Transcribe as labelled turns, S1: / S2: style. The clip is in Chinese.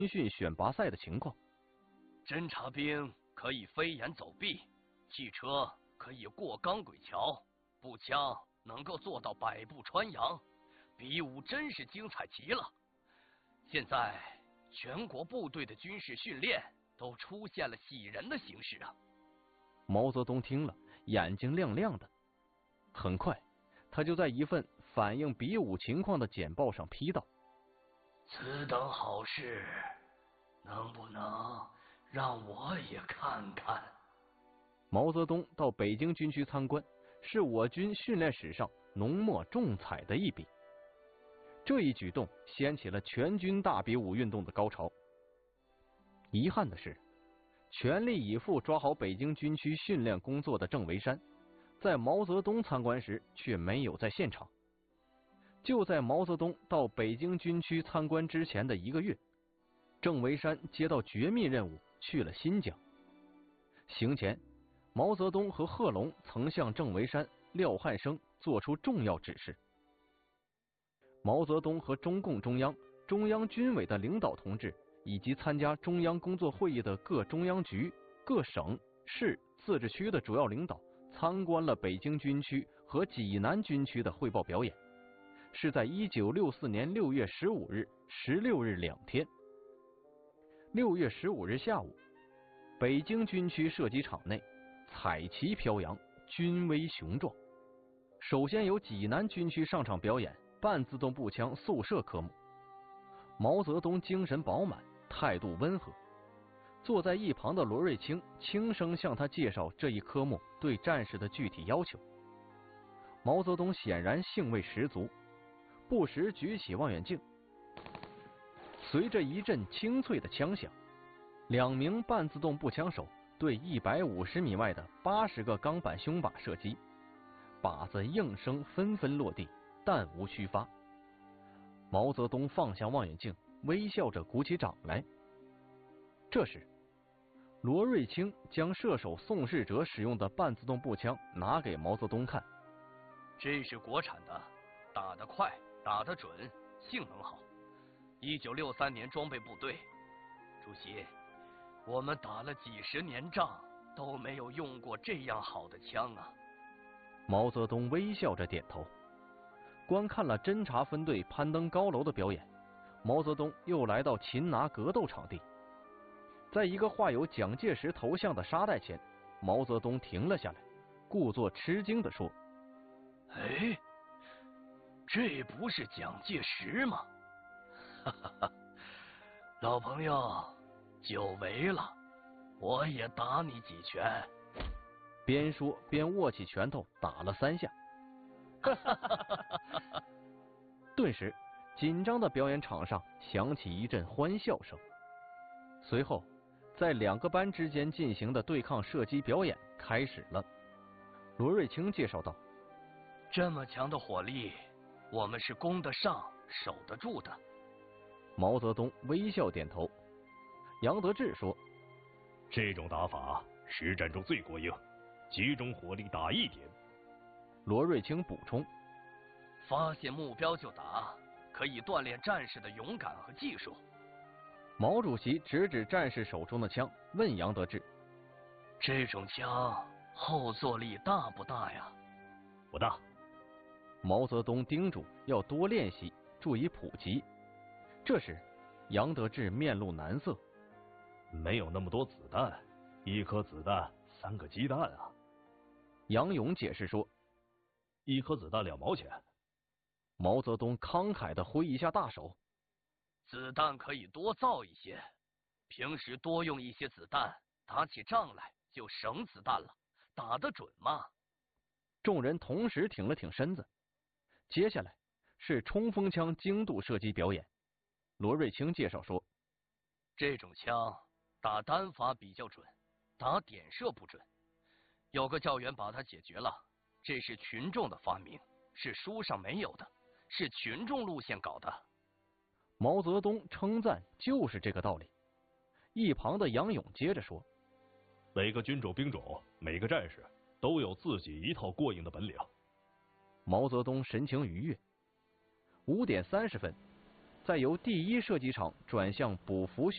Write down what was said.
S1: 训选拔赛的情况。
S2: 侦察兵可以飞檐走壁，汽车可以过钢轨桥，步枪能够做到百步穿杨，比武真是精彩极了。现在全国部队的军事训练都出现了喜人的形势啊！
S1: 毛泽东听了，眼睛亮亮的。很快，他就在一份反映比武情况的简报上批道：“
S2: 此等好事，能不能让我也看看？”
S1: 毛泽东到北京军区参观，是我军训练史上浓墨重彩的一笔。这一举动掀起了全军大比武运动的高潮。遗憾的是，全力以赴抓好北京军区训练工作的郑维山，在毛泽东参观时却没有在现场。就在毛泽东到北京军区参观之前的1个月，郑维山接到绝密任务，去了新疆。行前，毛泽东和贺龙曾向郑维山、廖汉生作出重要指示。毛泽东和中共中央、中央军委的领导同志，以及参加中央工作会议的各中央局、各省、市、自治区的主要领导，参观了北京军区和济南军区的汇报表演，是在1964年6月15日、16日2天。6月15日下午，北京军区射击场内彩旗飘扬，军威雄壮。首先由济南军区上场表演半自动步枪速射科目。毛泽东精神饱满，态度温和。坐在一旁的罗瑞卿轻声向他介绍这一科目对战士的具体要求。毛泽东显然兴味十足，不时举起望远镜。随着一阵清脆的枪响，2名半自动步枪手对150米外的80个钢板胸靶射击，靶子应声纷纷落地，弹无虚发。毛泽东放下望远镜，微笑着鼓起掌来。这时，罗瑞卿将射手宋世哲使用的半自动步枪拿给毛泽东看。
S2: 这是国产的，打得快，打得准，性能好。1963年装备部队，主席，我们打了几十年仗，都没有用过这样好的枪啊！
S1: 毛泽东微笑着点头。观看了侦察分队攀登高楼的表演，毛泽东又来到擒拿格斗场地。在一个画有蒋介石头像的沙袋前，毛泽东停了下来，故作吃惊地说：“
S2: 哎，这不是蒋介石吗？哈哈哈，老朋友，久违了，我也打你几拳。”
S1: 边说边握起拳头打了3下。顿时，紧张的表演场上响起一阵欢笑声。随后，在2个班之间进行的对抗射击表演开始了。罗瑞卿介绍道：“
S2: 这么强的火力，我们是攻得上、守得住的。”
S1: 毛泽东微笑点头。杨得志说：“
S3: 这种打法实战中最过硬，集中火力打一点。”
S1: 罗瑞卿补充：“
S2: 发现目标就打，可以锻炼战士的勇敢和技术。”
S1: 毛主席指指战士手中的枪，问杨得志：“
S2: 这种枪后坐力大不大呀？”“
S3: 不大。”
S1: 毛泽东叮嘱要多练习，注意普及。这时，杨得志面露难色：“
S3: 没有那么多子弹，1颗子弹3个鸡蛋啊。”
S1: 杨勇解释说
S3: ：“1颗子弹2毛钱。”
S1: 毛泽东慷慨地挥一下大手：“
S2: 子弹可以多造一些，平时多用一些子弹，打起仗来就省子弹了，打得准嘛。”
S1: 众人同时挺了挺身子。接下来是冲锋枪精度射击表演。罗瑞卿介绍说：“
S2: 这种枪打单发比较准，打点射不准。有个教员把它解决了，这是群众的发明，是书上没有的，是群众路线搞的。”
S1: 毛泽东称赞就是这个道理。一旁的杨勇接着说：“
S3: 每个军种兵种，每个战士都有自己一套过硬的本领。”
S1: 毛泽东神情愉悦。5点30分，再由第1射击场转向补服